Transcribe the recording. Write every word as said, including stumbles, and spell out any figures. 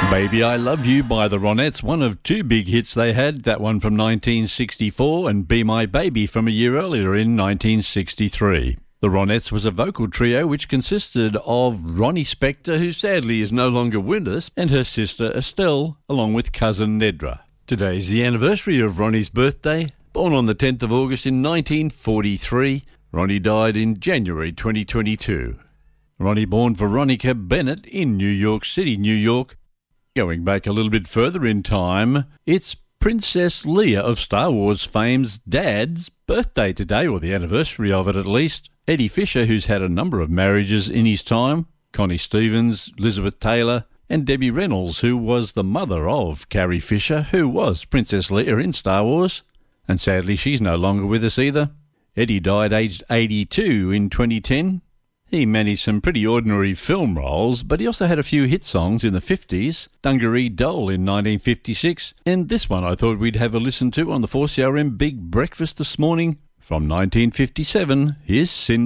Baby I Love You by the Ronettes, one of two big hits they had, that one from nineteen sixty-four and Be My Baby from a year earlier in nineteen sixty-three. The Ronettes was a vocal trio which consisted of Ronnie Spector, who sadly is no longer with us, and her sister Estelle, along with cousin Nedra. Today's the anniversary of Ronnie's birthday. Born on the tenth of August in nineteen forty-three, Ronnie died in January twenty twenty-two. Ronnie born Veronica Bennett in New York City, New York. Going back a little bit further in time, it's Princess Leia of Star Wars fame's dad's birthday today, or the anniversary of it at least. Eddie Fisher, who's had a number of marriages in his time, Connie Stevens, Elizabeth Taylor, and Debbie Reynolds, who was the mother of Carrie Fisher, who was Princess Leia in Star Wars. And sadly, she's no longer with us either. Eddie died aged eighty-two in twenty ten. He managed some pretty ordinary film roles, but he also had a few hit songs in the fifties, Dungaree Doll in nineteen fifty-six, and this one I thought we'd have a listen to on the four C R M Big Breakfast this morning. From nineteen fifty-seven, here's Sin